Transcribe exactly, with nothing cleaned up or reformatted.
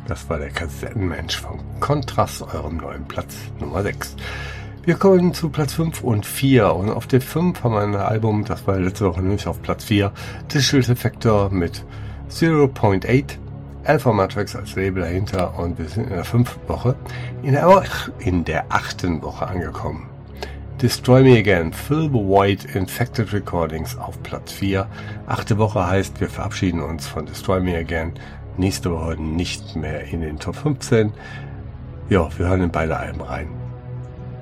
Das war der Kassettenmensch von Kontrast, eurem neuen Platz Nummer sechs. Wir kommen zu Platz fünf und vier. Und auf der fünf haben wir ein Album, das war letzte Woche nämlich auf Platz vier. Digital Factor mit null Komma acht. Alpha Matrix als Label dahinter. Und wir sind in der fünften Woche. In der, in der achten Woche angekommen. Destroy Me Again, Fill the Void, Infected Recordings auf Platz vier. Achte Woche heißt, wir verabschieden uns von Destroy Me Again. Nächste Woche nicht mehr in den Top fünfzehn. Ja, wir hören in beide Alben rein.